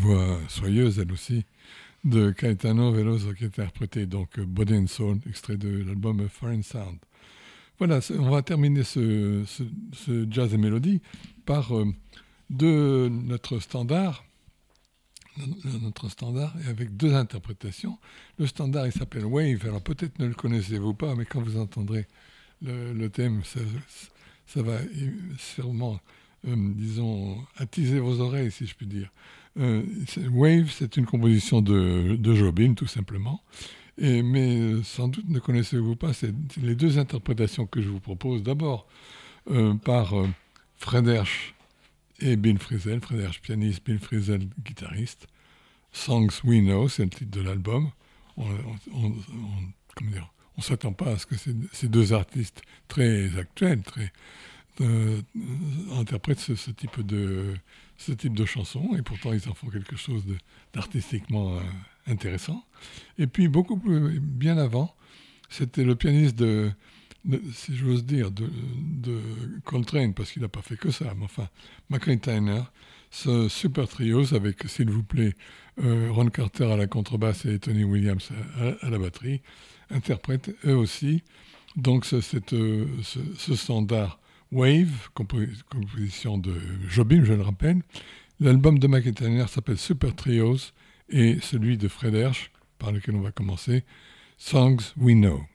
voix soyeuse, elle aussi, de Caetano Veloso qui interprétait donc Body and Soul, extrait de l'album Foreign Sound. Voilà, on va terminer ce jazz et mélodie par notre standard, et avec deux interprétations. Le standard, il s'appelle Wave. Alors peut-être ne le connaissez-vous pas, mais quand vous entendrez le thème, ça va sûrement, disons, attiser vos oreilles, si je puis dire. Wave, c'est une composition de Jobim, tout simplement. Mais sans doute ne connaissez-vous pas les deux interprétations que je vous propose. D'abord, par Fred Hersch et Bill Frisell, Fred Hersch pianiste, Bill Frisell guitariste. Songs We Know, c'est le titre de l'album. Comment dire, on ne s'attend pas à ce que ces deux artistes très actuels, interprètent ce type de chansons, et pourtant ils en font quelque chose d'artistiquement intéressant. Et puis beaucoup plus bien avant, c'était le pianiste si j'ose dire, de Coltrane, parce qu'il n'a pas fait que ça, mais enfin, McIntyre, ce super trio avec, s'il vous plaît, Ron Carter à la contrebasse et Tony Williams à la batterie, interprètent eux aussi donc ce standard Wave, composition de Jobim, je le rappelle. L'album de McIntyre s'appelle Super Trios, et celui de Fred Hersch, par lequel on va commencer, Songs We Know.